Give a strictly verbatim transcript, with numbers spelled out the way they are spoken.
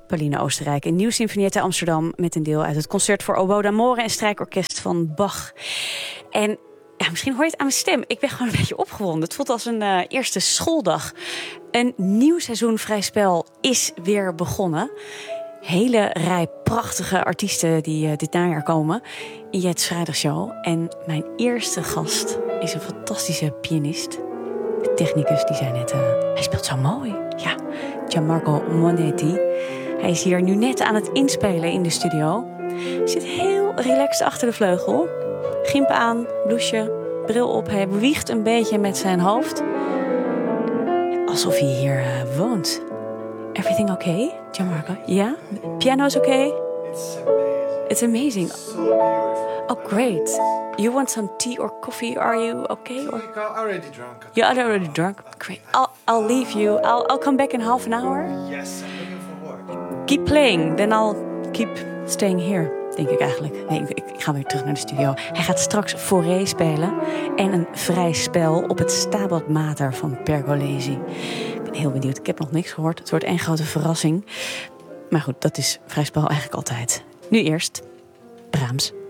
Pauline Oostenrijk in Nieuw Sinfonietta Amsterdam met een deel uit het concert voor oboe d'amore en strijkorkest van Bach. En ja, misschien hoor je het aan mijn stem. Ik ben gewoon een beetje opgewonden. Het voelt als een uh, eerste schooldag. Een nieuw seizoen Vrij Spel is weer begonnen. Hele rij prachtige artiesten die uh, dit najaar komen in Jet's Vrijdagshow. En mijn eerste gast is een fantastische pianist. De technicus die zei net, uh, hij speelt zo mooi. Ja, Gianmarco Monetti. Hij is hier nu net aan het inspelen in de studio. Hij zit heel relaxed achter de vleugel. Gimp aan, blouseje, bril op. Hij beweegt een beetje met zijn hoofd. Alsof hij hier uh, woont. Everything okay, Gianmarco? Ja? Yeah? Piano's okay? It's amazing. It's amazing. It's so beautiful. Oh, great. You want some tea or coffee? Are you okay? Or I already drunk. you're already drunk? Great. I'll I'll leave you. I'll I'll come back in half an hour. Yes, I'm looking forward. Keep playing, then I'll keep staying here. Denk ik eigenlijk. Nee, ik, ik ga weer terug naar de studio. Hij gaat straks Fauré spelen en een vrij spel op het Stabat Mater van Pergolesi. Ik ben heel benieuwd. Ik heb nog niks gehoord. Het wordt één grote verrassing. Maar goed, dat is vrij spel eigenlijk altijd. Nu eerst Brahms.